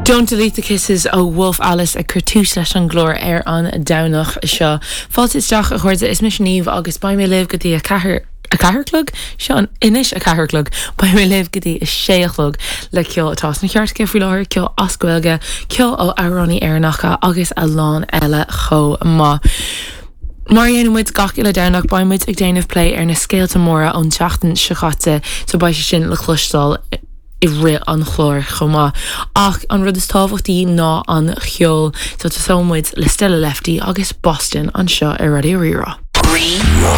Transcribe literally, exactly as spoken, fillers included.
Don't delete the kisses ó Wolf Alice a curtús leis an glór ar an dawnach seo. Fáilteteach a chuirde is mis níomh agus ba mé libh go dtí a cahar a caharclug Sean inis a caharclug ba mé libh go dtí a séachlug le ceol atá na cheart ce fú láir ceol ascuilge ceol ó aránaí airnacha agus a lán eile cho má. Marianne muid gach ile dawnach ba muid ag déanamh play ar na scéalta móra ón teachtain seachate so ba sé sin le chlustal I ri an chlór chomá. Ach an rud is tábhachtaí ná an cheol so tá sómuid le Stella Lefty agus Boston an seo ar Radio Rira.